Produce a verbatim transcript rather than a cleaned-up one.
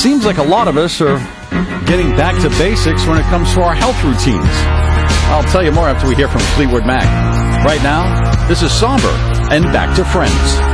seems like a lot of us are getting back to basics when it comes to our health routines. I'll tell you more after we hear from Fleetwood Mac. Right now, this is Somber and Back to Friends.